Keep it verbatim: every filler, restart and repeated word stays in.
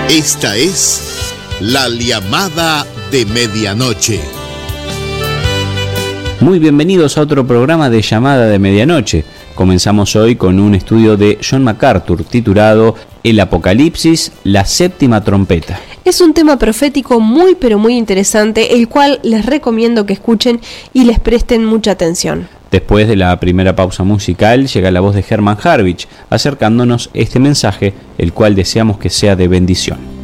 Esta es la llamada de medianoche. Muy bienvenidos a otro programa de Llamada de Medianoche. Comenzamos hoy con un estudio de John MacArthur titulado El Apocalipsis, la séptima trompeta. Es un tema profético muy pero muy interesante, el cual les recomiendo que escuchen y les presten mucha atención. Después de la primera pausa musical llega la voz de Herman Harwich acercándonos este mensaje, el cual deseamos que sea de bendición.